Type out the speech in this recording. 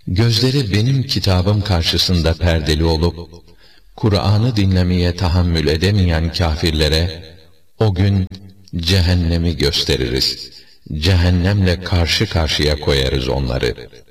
Gözleri benim kitabım karşısında perdeli olup, Kur'an'ı dinlemeye tahammül edemeyen kâfirlere, o gün cehennemi gösteririz. Cehennemle karşı karşıya koyarız onları.